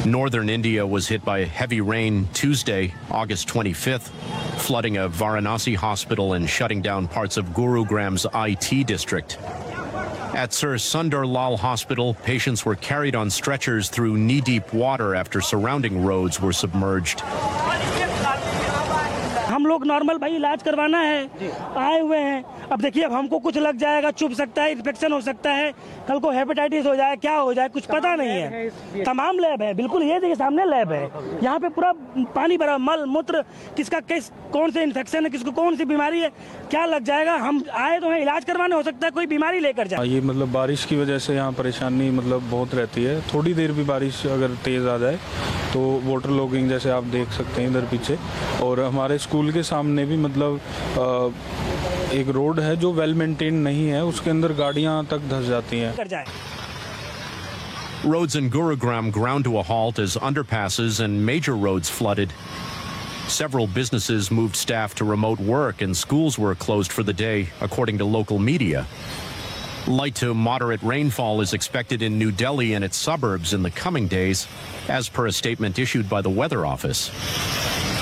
Northern India was hit by heavy rain Tuesday, August 25th, flooding a Varanasi hospital and shutting down parts of Gurugram's IT district. At Sir Sundar Lal Hospital, patients were carried on stretchers through knee-deep water after surrounding roads were submerged. हम लोग normal भाई इलाज करवाना है, आए हुए हैं। अब देखिए, अब हमको कुछ लग जाएगा, चुभ सकता है, इन्फेक्शन हो सकता है, कल को हेपेटाइटिस हो जाए, क्या हो जाए, कुछ पता नहीं है। तमाम लैब है, बिल्कुल ये देखिए सामने लैब है। यहाँ पे पूरा पानी भरा, मल मूत्र, किसका किस कौन से इन्फेक्शन है, किसको कौन सी बीमारी है, क्या लग जाएगा। हम आए तो हैं इलाज करवाने, हो सकता है कोई बीमारी लेकर जाए। ये मतलब बारिश की वजह से यहाँ परेशानी मतलब बहुत रहती है। थोड़ी देर भी बारिश अगर तेज़ आ जाए तो वाटर लॉगिंग जैसे आप देख सकते हैं इधर पीछे, और हमारे स्कूल के सामने भी मतलब एक रोड है जो वेल मेंटेन नहीं है, उसके अंदर गाड़ियाँ तक धंस जाती हैं। Roads in Gurugram ground to a halt as underpasses and major roads flooded. Several businesses moved staff to remote work and schools were closed for the day, according to local media. Light to moderate rainfall is expected in New Delhi and its suburbs in the coming days, as per a statement issued by the Weather Office.